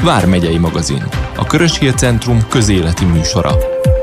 Vármegyei magazin, a Körös-Hír Centrum közéleti műsora.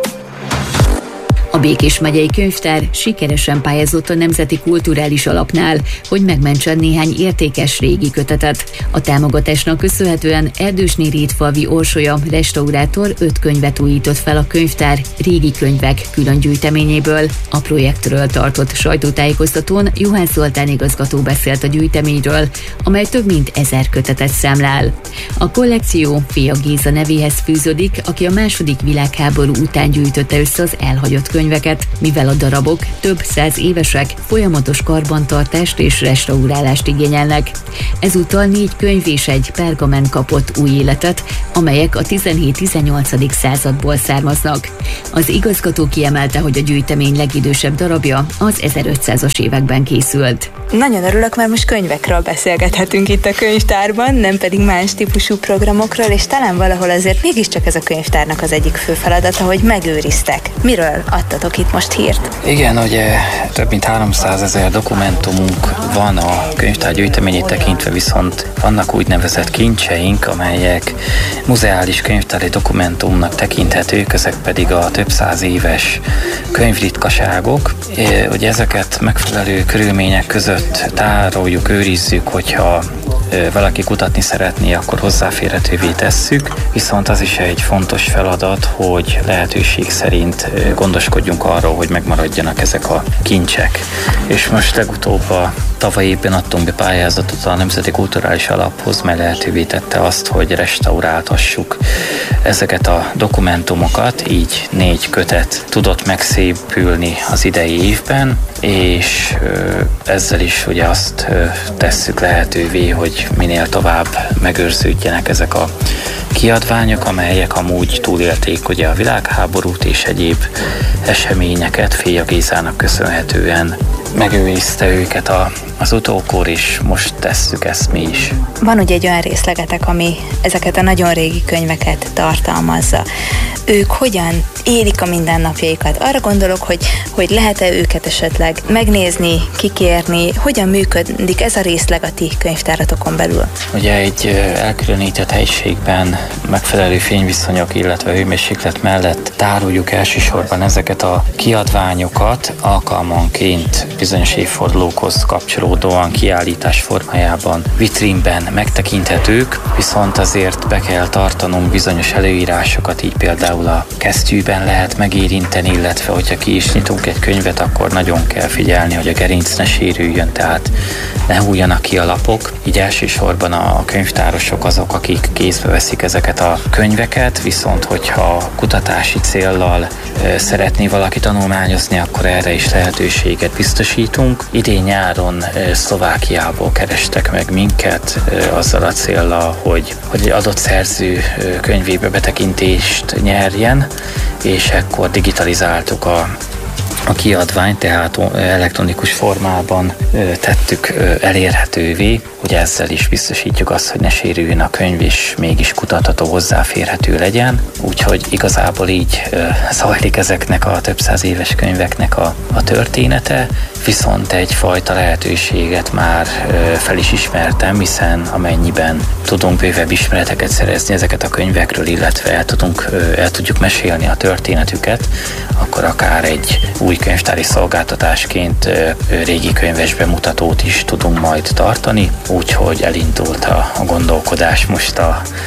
A Békés megyei könyvtár sikeresen pályázott a Nemzeti Kulturális Alapnál, hogy megmentsen néhány értékes régi kötetet. A támogatásnak köszönhetően Erdősné Rétfalvi Orsolya restaurátor 5 könyvet újított fel a könyvtár régi könyvek külön gyűjteményéből. A projektről tartott sajtótájékoztatón Juhán Zoltán igazgató beszélt a gyűjteményről, amely több mint 1000 kötetet számlál. A kollekció Fia Géza nevéhez fűződik, aki a II. Világháború után gyűjtötte össze az elhagyott könyveket, mivel a darabok több 100 évesek, folyamatos karbantartást és restaurálást igényelnek. Ezúttal 4 könyv és egy pergamen kapott új életet, amelyek a 17-18. századból származnak. Az igazgató kiemelte, hogy a gyűjtemény legidősebb darabja az 1500-as években készült. Nagyon örülök, mert most könyvekről beszélgethetünk itt a könyvtárban, nem pedig más típusú programokról, és talán valahol azért mégiscsak ez a könyvtárnak az egyik fő feladata, hogy megőriztek. Miről adtatok itt most hírt? Igen, ugye több mint 300 000 dokumentumunk van a könyvtár gyűjteményét tekintve, viszont vannak úgynevezett kincseink, amelyek muzeális könyvtári dokumentumnak tekinthetők, ezek pedig a több 100 éves könyvritkaságok. Ugye ezeket megfelelő körülmények között tároljuk, őrizzük, hogyha valaki kutatni szeretné, akkor hozzáférhetővé tesszük, viszont az is egy fontos feladat, hogy lehetőség szerint gondoskodjunk arról, hogy megmaradjanak ezek a kincsek. És most legutóbb a tavaly évben adtunk be pályázatot a Nemzeti Kulturális Alaphoz, mely lehetővé tette azt, hogy restaurálhassuk ezeket a dokumentumokat, így 4 kötet tudott megszépülni az idei évben, és ezzel is ugye azt tesszük lehetővé, hogy minél tovább megőrződjenek ezek a kiadványok, amelyek amúgy túlélték ugye a világháborút és egyéb eseményeket. Fia Gézának köszönhetően megőrizte őket az utókor, és most tesszük ezt mi is. Van ugye egy olyan részlegetek, ami ezeket a nagyon régi könyveket tartalmazza. Ők hogyan élik a mindennapjaikat? Arra gondolok, hogy lehet-e őket esetleg megnézni, kikérni, hogyan működik ez a részleg a ti könyvtáratokon belül? Ugye egy elkülönített helyiségben megfelelő fényviszonyok, illetve hőmérséklet mellett tároljuk elsősorban ezeket a kiadványokat, alkalmanként bizonyos évfordulókhoz kapcsolódóan kiállítás formájában, vitrínben megtekinthetők, viszont azért be kell tartanunk bizonyos előírásokat, így például a kesztyűben lehet megérinteni, illetve hogyha ki is nyitunk egy könyvet, akkor nagyon kell figyelni, hogy a gerinc ne sérüljön, tehát ne hújjanak ki a lapok. Így elsősorban a könyvtárosok azok, akik kézbe veszik ezeket a könyveket, viszont hogyha kutatási céllal szeretné valaki tanulmányozni, akkor erre is lehetőséget biztosítunk. Idén nyáron Szlovákiából kerestek meg minket azzal a céllal, hogy adott szerző könyvébe betekintést nyerjen, és ekkor digitalizáltuk a kiadványt, tehát elektronikus formában tettük elérhetővé, hogy ezzel is biztosítjuk azt, hogy ne sérüljön a könyv, és mégis kutatható, hozzáférhető legyen. Úgyhogy igazából így zajlik ezeknek a több 100 éves könyveknek a története, viszont egyfajta lehetőséget már fel is ismertem, hiszen amennyiben tudunk bővebb ismereteket szerezni ezeket a könyvekről, illetve el tudjuk mesélni a történetüket, akkor akár egy új könyvtári szolgáltatásként régi könyves bemutatót is tudunk majd tartani, úgyhogy elindult a gondolkodás most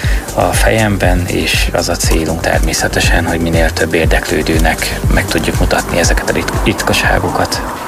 a fejemben, és az a célunk természetesen, hogy minél több érdeklődőnek meg tudjuk mutatni ezeket a ritkaságokat.